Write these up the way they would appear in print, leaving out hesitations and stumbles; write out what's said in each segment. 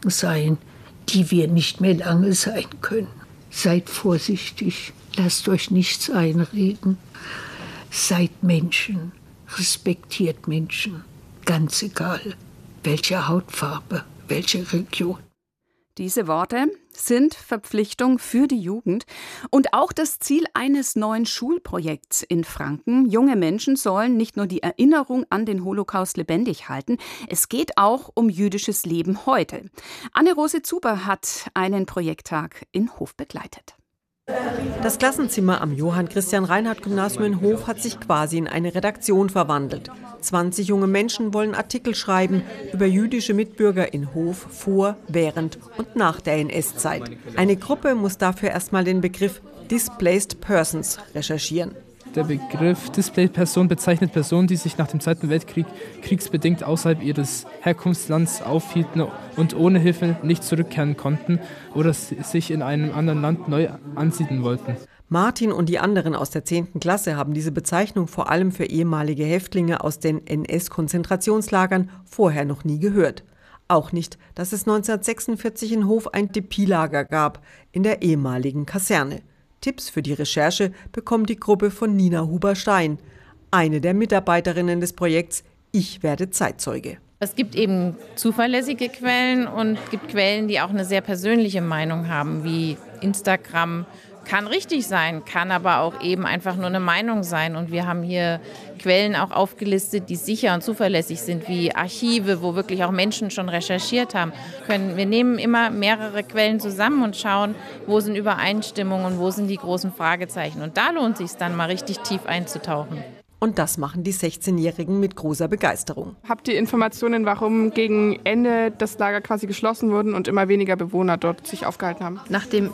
sein, die wir nicht mehr lange sein können. Seid vorsichtig, lasst euch nichts einreden. Seid Menschen, respektiert Menschen, ganz egal, welche Hautfarbe, welche Region. Diese Worte sind Verpflichtung für die Jugend und auch das Ziel eines neuen Schulprojekts in Franken. Junge Menschen sollen nicht nur die Erinnerung an den Holocaust lebendig halten, es geht auch um jüdisches Leben heute. Anne-Rose Zuber hat einen Projekttag in Hof begleitet. Das Klassenzimmer am Johann-Christian-Reinhardt-Gymnasium in Hof hat sich quasi in eine Redaktion verwandelt. 20 junge Menschen wollen Artikel schreiben über jüdische Mitbürger in Hof vor, während und nach der NS-Zeit. Eine Gruppe muss dafür erstmal den Begriff Displaced Persons recherchieren. Der Begriff Displaced Person bezeichnet Personen, die sich nach dem Zweiten Weltkrieg kriegsbedingt außerhalb ihres Herkunftslands aufhielten und ohne Hilfe nicht zurückkehren konnten oder sich in einem anderen Land neu ansiedeln wollten. Martin und die anderen aus der 10. Klasse haben diese Bezeichnung vor allem für ehemalige Häftlinge aus den NS-Konzentrationslagern vorher noch nie gehört. Auch nicht, dass es 1946 in Hof ein Depi-Lager gab, in der ehemaligen Kaserne. Tipps für die Recherche bekommt die Gruppe von Nina Huber-Stein, eine der Mitarbeiterinnen des Projekts Ich werde Zeitzeuge. Es gibt eben zuverlässige Quellen und es gibt Quellen, die auch eine sehr persönliche Meinung haben, wie Instagram. Kann richtig sein, kann aber auch eben einfach nur eine Meinung sein. Und wir haben hier Quellen auch aufgelistet, die sicher und zuverlässig sind, wie Archive, wo wirklich auch Menschen schon recherchiert haben. Wir nehmen immer mehrere Quellen zusammen und schauen, wo sind Übereinstimmungen und wo sind die großen Fragezeichen. Und da lohnt es sich dann mal richtig tief einzutauchen. Und das machen die 16-Jährigen mit großer Begeisterung. Habt ihr Informationen, warum gegen Ende das Lager quasi geschlossen wurden und immer weniger Bewohner dort sich aufgehalten haben? Nachdem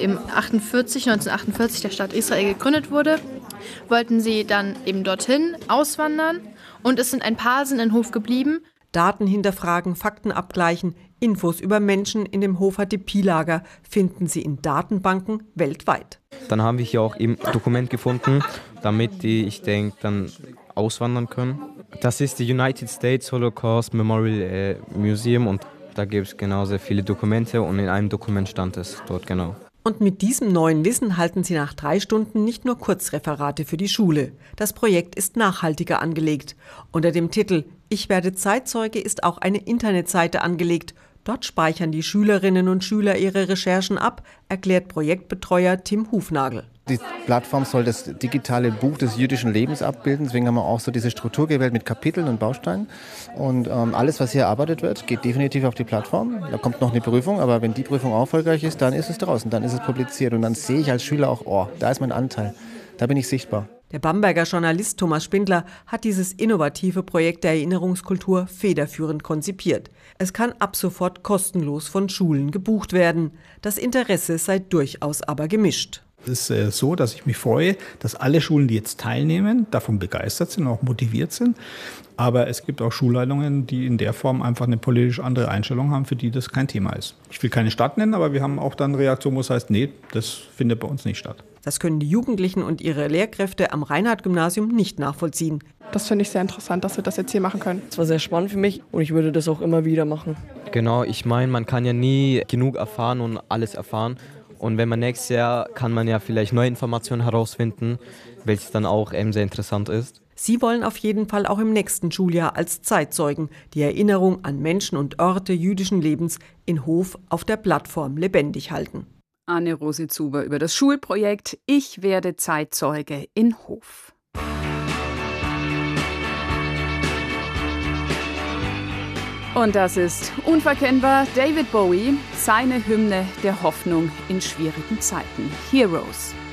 1948 der Staat Israel gegründet wurde, wollten sie dann eben dorthin auswandern und es sind ein paar sind in Hof geblieben. Daten hinterfragen, Fakten abgleichen, Infos über Menschen in dem Hofer Depi-Lager finden Sie in Datenbanken weltweit. Dann haben wir hier auch eben ein Dokument gefunden, damit die, ich denke, dann auswandern können. Das ist die United States Holocaust Memorial Museum und da gibt es genau sehr viele Dokumente und in einem Dokument stand es dort genau. Und mit diesem neuen Wissen halten sie nach 3 Stunden nicht nur Kurzreferate für die Schule. Das Projekt ist nachhaltiger angelegt. Unter dem Titel Ich werde Zeitzeuge ist auch eine Internetseite angelegt. Dort speichern die Schülerinnen und Schüler ihre Recherchen ab, erklärt Projektbetreuer Tim Hufnagel. Die Plattform soll das digitale Buch des jüdischen Lebens abbilden. Deswegen haben wir auch so diese Struktur gewählt mit Kapiteln und Bausteinen. Und alles, was hier erarbeitet wird, geht definitiv auf die Plattform. Da kommt noch eine Prüfung, aber wenn die Prüfung auch erfolgreich ist, dann ist es draußen, dann ist es publiziert. Und dann sehe ich als Schüler auch, oh, da ist mein Anteil, da bin ich sichtbar. Der Bamberger Journalist Thomas Spindler hat dieses innovative Projekt der Erinnerungskultur federführend konzipiert. Es kann ab sofort kostenlos von Schulen gebucht werden. Das Interesse sei durchaus aber gemischt. Es ist so, dass ich mich freue, dass alle Schulen, die jetzt teilnehmen, davon begeistert sind und auch motiviert sind. Aber es gibt auch Schulleitungen, die in der Form einfach eine politisch andere Einstellung haben, für die das kein Thema ist. Ich will keine Stadt nennen, aber wir haben auch dann Reaktionen, wo es heißt, nee, das findet bei uns nicht statt. Das können die Jugendlichen und ihre Lehrkräfte am Reinhardt-Gymnasium nicht nachvollziehen. Das finde ich sehr interessant, dass wir das jetzt hier machen können. Es war sehr spannend für mich und ich würde das auch immer wieder machen. Genau, ich meine, man kann ja nie genug erfahren und alles erfahren. Und wenn man nächstes Jahr, kann man ja vielleicht neue Informationen herausfinden, welches dann auch sehr interessant ist. Sie wollen auf jeden Fall auch im nächsten Schuljahr als Zeitzeugen die Erinnerung an Menschen und Orte jüdischen Lebens in Hof auf der Plattform lebendig halten. Anne-Rose Zuber über das Schulprojekt Ich werde Zeitzeuge in Hof. Und das ist unverkennbar David Bowie, seine Hymne der Hoffnung in schwierigen Zeiten. Heroes.